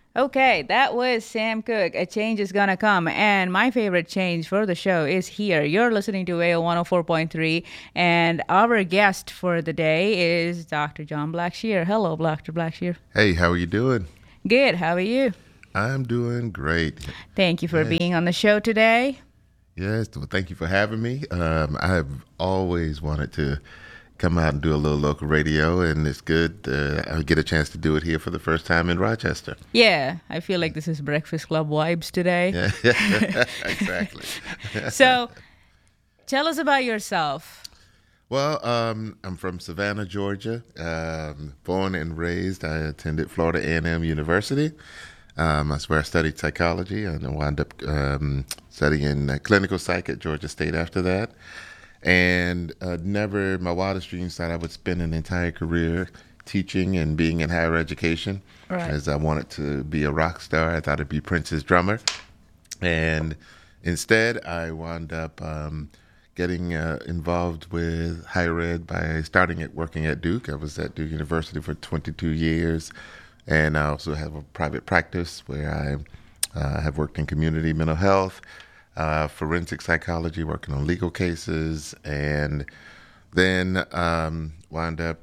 Okay, that was Sam Cooke. A change is gonna come. And my favorite change for the show is here. You're listening to AO 104.3, and our guest for the day is Dr. John Blackshear. Hello, Dr. Blackshear. Hey, how are you doing? Good. How are you? I'm doing great. Thank you for Yes, being on the show today. yes. Well, thank you for having me. I have always wanted to come out and do a little local radio, and it's good. I get a chance to do it here for the first time in Rochester. Yeah, I feel like this is Breakfast Club vibes today. Yeah, exactly. So tell us about yourself. Well, I'm from Savannah, Georgia. Born and raised. I attended Florida A&M University. That's where I studied psychology, and I wound up studying clinical psych at Georgia State after that. And never, my wildest dreams thought I would spend an entire career teaching and being in higher education, Right. as I wanted to be a rock star. I thought I'd be Prince's drummer. And instead, I wound up getting involved with higher ed by starting at working at Duke. I was at Duke University for 22 years, and I also have a private practice where I have worked in community mental health, forensic psychology, working on legal cases, and then wound up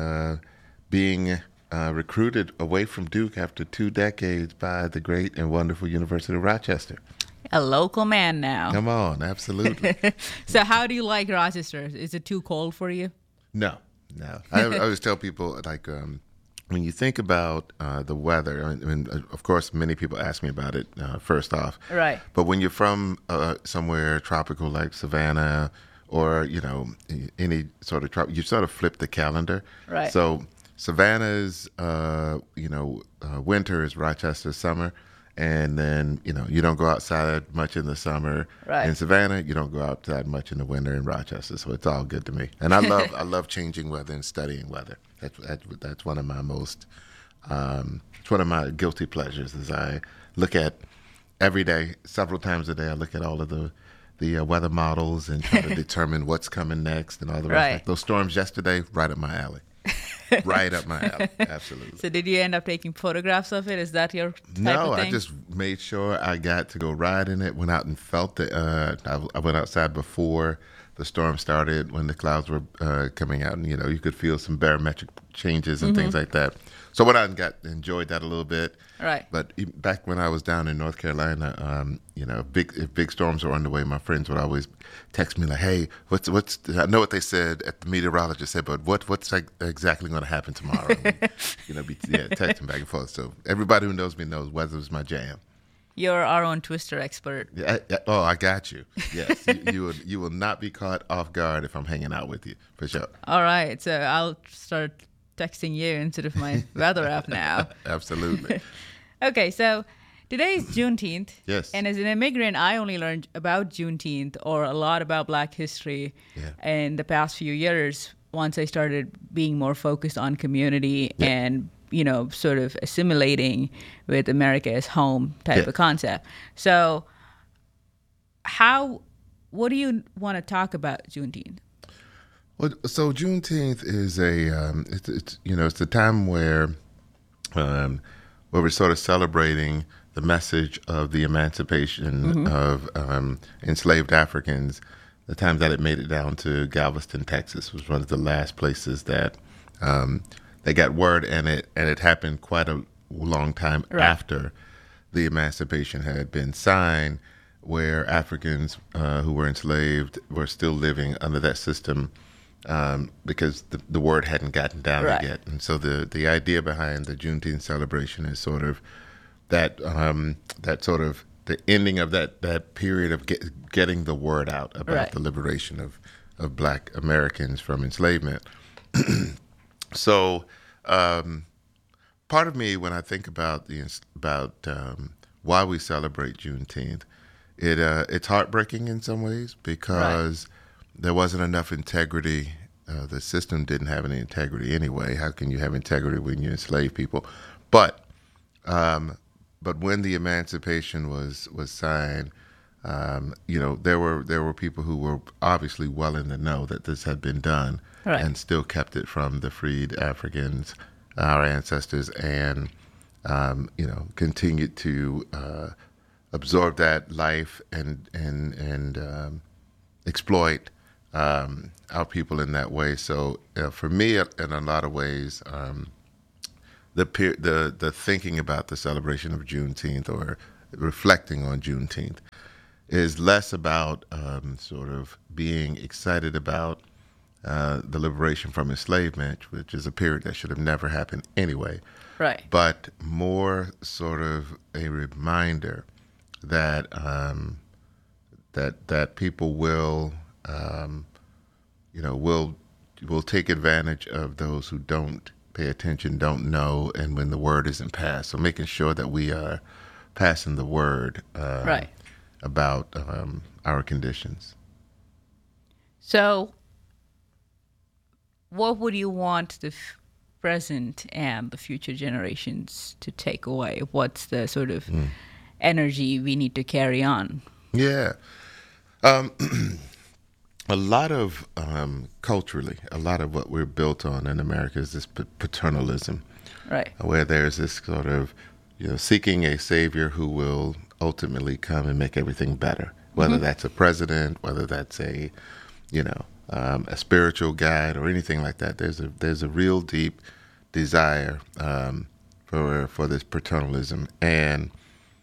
being recruited away from Duke after 2 decades by the great and wonderful University of Rochester. A local man now. Come on, absolutely. So how do you like Rochester? Is it too cold for you? No, no. I always tell people, like, when you think about the weather, of course, many people ask me about it first off. Right. But when you're from somewhere tropical like Savannah or, any sort of you sort of flip the calendar. Right. So Savannah's, winter is Rochester's summer. And then, you don't go outside much in the summer. Right. In Savannah, you don't go outside much in the winter in Rochester. So it's all good to me. And I love changing weather and studying weather. That's one of my it's one of my guilty pleasures. Is I look at every day, several times a day. I look at all of the weather models and try to determine what's coming next and all the rest. Right. Like those storms yesterday, right up my alley. Right up my alley. Absolutely. So did you end up taking photographs of it? Is that your type No, of I thing? just made sure I got to go ride in it. Went out and felt it. I went outside before the storm started when the clouds were coming out, and you could feel some barometric changes and things like that. So went out and enjoyed that a little bit. Right. But back when I was down in North Carolina, if big storms were underway, my friends would always text me like, "Hey, what's?" I know what they said at the meteorologist said, but what's exactly going to happen tomorrow? And, texting back and forth. So everybody who knows me knows weather's my jam. You're our own twister expert. Yeah, I got you. Yes, you will not be caught off guard if I'm hanging out with you for sure. All right. So I'll start texting you instead of my weather app now. Absolutely. Okay. So today is Juneteenth. Yes. And as an immigrant, I only learned about Juneteenth or a lot about Black history in the past few years once I started being more focused on community and sort of assimilating with America as home type of concept. So what do you want to talk about Juneteenth? Well, so Juneteenth is it's a time where we're sort of celebrating the message of the emancipation of enslaved Africans. The time that it made it down to Galveston, Texas, was one of the last places that they got word, and it happened quite a long time after the emancipation had been signed, where Africans who were enslaved were still living under that system because the word hadn't gotten down there yet. And so the idea behind the Juneteenth celebration is sort of that sort of the ending of that period of getting the word out about the liberation of Black Americans from enslavement. So part of me, when I think about why we celebrate Juneteenth, it's heartbreaking in some ways because there wasn't enough integrity. The system didn't have any integrity anyway. How can you have integrity when you enslave people? But when the emancipation was signed, there were people who were obviously well in the know that this had been done, and still kept it from the freed Africans, our ancestors, and continued to absorb that life and exploit our people in that way. So for me, in a lot of ways, the thinking about the celebration of Juneteenth or reflecting on Juneteenth is less about sort of being excited about the liberation from enslavement, which is a period that should have never happened anyway. Right. But more sort of a reminder that that people will will take advantage of those who don't pay attention, don't know, and when the word isn't passed. So making sure that we are passing the word Right. about our conditions. So, what would you want the present and the future generations to take away? What's the sort of energy we need to carry on? Yeah. A lot of culturally, a lot of what we're built on in America is this paternalism, Right. where there's this sort of seeking a savior who will ultimately come and make everything better. Whether that's a president, whether that's a a spiritual guide or anything like that. There's a real deep desire for this paternalism, and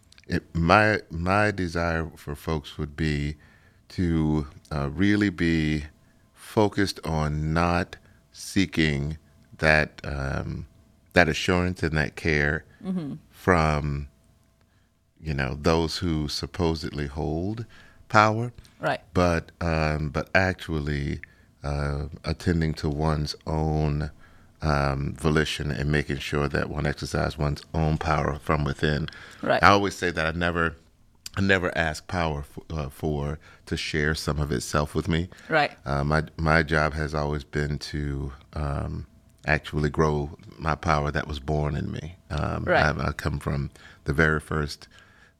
my desire for folks would be to really be focused on not seeking that that assurance and that care from those who supposedly hold power, Right. but actually attending to one's own volition and making sure that one exercises one's own power from within. Right. I always say that I never ask power for to share some of itself with me. Right. My job has always been to actually grow my power that was born in me. Right. I come from the very first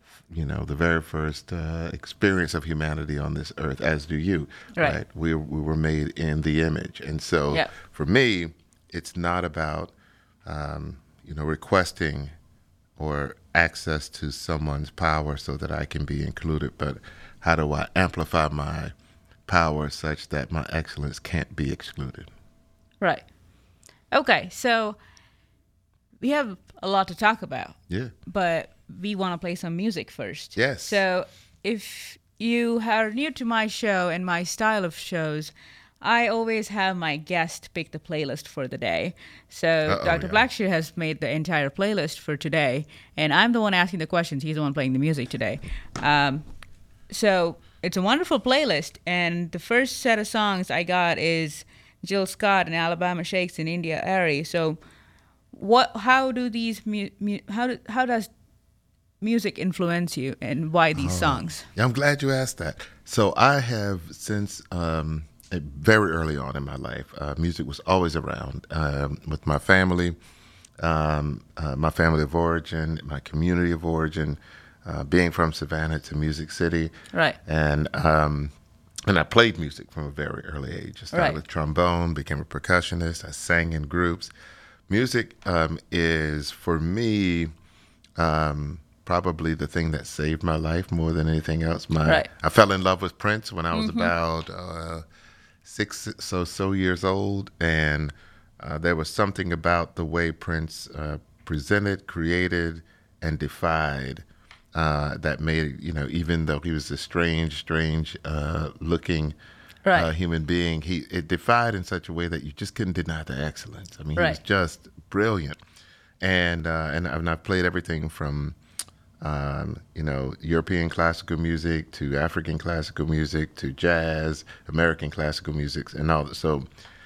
experience of humanity on this earth, as do you. Right. We were made in the image, and so Yeah. for me, it's not about requesting or access to someone's power so that I can be included, but how do I amplify my power such that my excellence can't be excluded? Right. Okay, so we have a lot to talk about. Yeah. But we want to play some music first. Yes. So if you are new to my show and my style of shows, I always have my guest pick the playlist for the day. So Dr. Yeah. Blackshear has made the entire playlist for today, and I'm the one asking the questions. He's the one playing the music today. So it's a wonderful playlist, and the first set of songs I got is Jill Scott and Alabama Shakes and India Arie. So how do these how does music influence you, and why these songs? Yeah, I'm glad you asked that. So I have since very early on in my life, music was always around with my family of origin, my community of origin, being from Savannah to Music City. Right. And I played music from a very early age. I started with trombone, became a percussionist. I sang in groups. Music is, for me, probably the thing that saved my life more than anything else. I fell in love with Prince when I was about 6 so years old, and there was something about the way Prince presented, created, and defied that made even though he was a strange looking human being, it defied in such a way that you just couldn't deny the excellence. I mean, he was just brilliant, and I've played everything from European classical music to African classical music to jazz, American classical music, and all that. So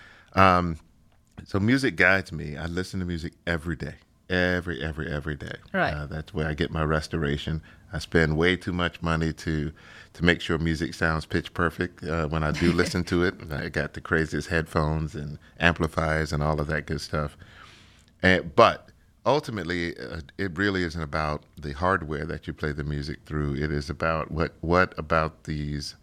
music guides me. I listen to music every day, every day. Right. That's where I get my restoration. I spend way too much money to make sure music sounds pitch perfect when I do listen to it. I got the craziest headphones and amplifiers and all of that good stuff. But ultimately, it really isn't about the hardware that you play the music through. It is about what about these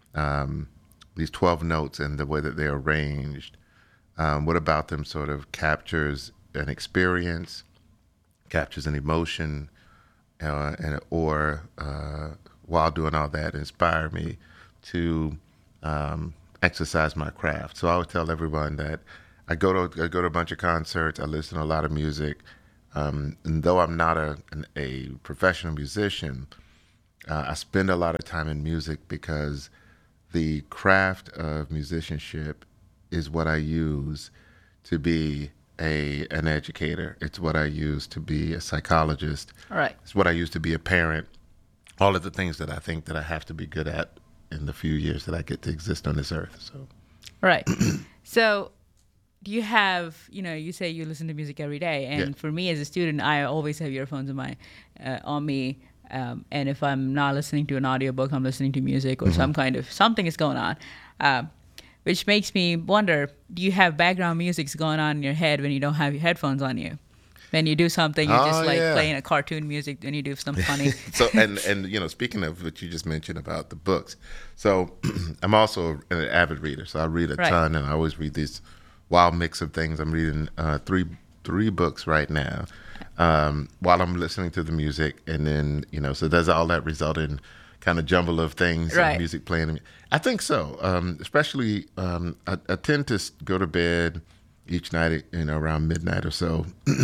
12 notes and the way that they're arranged. What about them sort of captures an experience, captures an emotion, or while doing all that, inspire me to exercise my craft. So I would tell everyone that I go to a bunch of concerts. I listen to a lot of music, and though I'm not a professional musician, I spend a lot of time in music because the craft of musicianship is what I use to be an educator. It's what I use to be a psychologist. Right. It's what I use to be a parent. All of the things that I think that I have to be good at in the few years that I get to exist on this earth. So, right. So, do you have, you say you listen to music every day, and for me as a student, I always have earphones on me. And if I'm not listening to an audiobook, I'm listening to music or something is going on, which makes me wonder, do you have background music going on in your head when you don't have your headphones on you? When you do something, you're just playing a cartoon music, and you do something funny. So, and speaking of what you just mentioned about the books, so I'm also an avid reader. So I read a ton, and I always read these wild mix of things. I'm reading three books right now while I'm listening to the music, and then so does all that result in kind of jumble of things and music playing? I think so. Especially, I tend to go to bed each night, around midnight or so,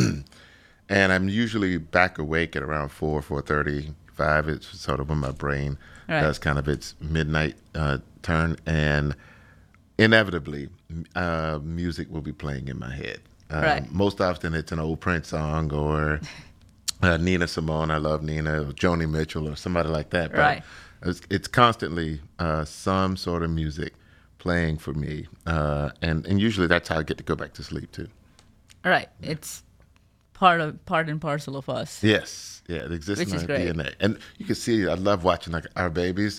and I'm usually back awake at around 4:30, 5. It's sort of when my brain does kind of its midnight turn, and inevitably, music will be playing in my head. Most often, it's an old Prince song or Nina Simone. I love Nina, or Joni Mitchell, or somebody like that. But it's constantly some sort of music playing for me, and usually that's how I get to go back to sleep too. Right, it's part and parcel of us. Yes, it exists in our DNA, and you can see. I love watching like our babies.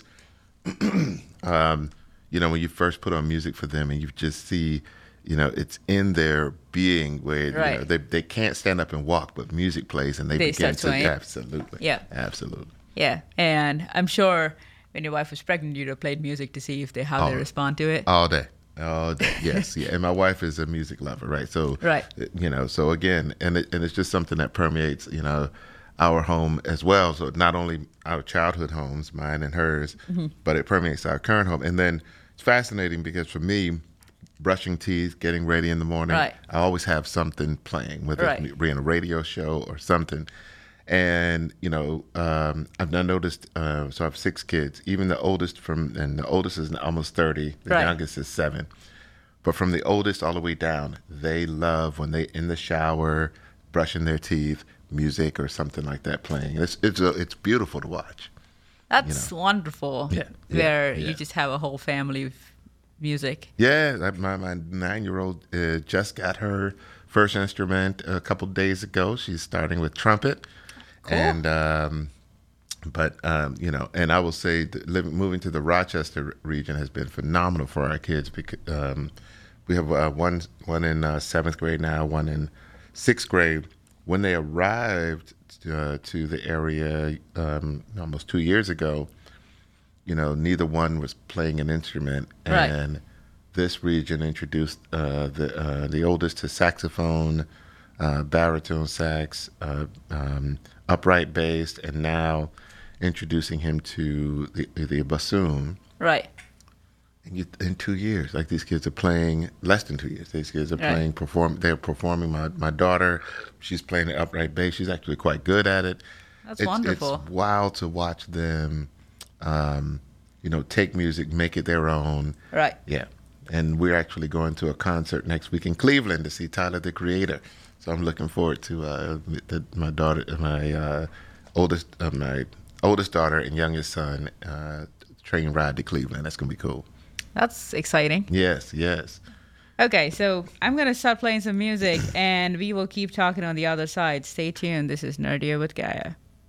When you first put on music for them, and you just see, it's in their being where they can't stand up and walk, but music plays and they begin to absolutely, absolutely. Yeah, and I'm sure when your wife was pregnant, you'd have played music to see how they respond to it. All day. Yes, yeah. And my wife is a music lover, right? So, so again, and it's just something that permeates, our home as well. So not only our childhood homes, mine and hers, but it permeates our current home. And then it's fascinating because for me, brushing teeth, getting ready in the morning, I always have something playing, whether it be in a radio show or something. And I've noticed. So I have 6 kids. Even the oldest the oldest is almost 30. The youngest is 7. But from the oldest all the way down, they love when they in the shower, brushing their teeth, music or something like that playing. It's beautiful to watch. That's wonderful. You just have a whole family of music. Yeah, my 9-year-old just got her first instrument a couple days ago. She's starting with trumpet. Cool. And and I will say moving to the Rochester region has been phenomenal for our kids because we have one in 7th grade now, one in 6th grade. When they arrived to the area almost 2 years ago, neither one was playing an instrument, and this region introduced the oldest to saxophone, baritone sax, upright bass, and now introducing him to the bassoon. Right. And in 2 years, like these kids are playing, less than 2 years, these kids are playing, they're performing. My daughter, she's playing the upright bass. She's actually quite good at it. That's wonderful. It's wild to watch them, take music, make it their own. Right. Yeah. And we're actually going to a concert next week in Cleveland to see Tyler, the Creator. So I'm looking forward to my oldest daughter and youngest son train ride to Cleveland. That's gonna be cool. That's exciting. Yes, yes. Okay, so I'm gonna start playing some music, and we will keep talking on the other side. Stay tuned. This is Nerdier with Gaia.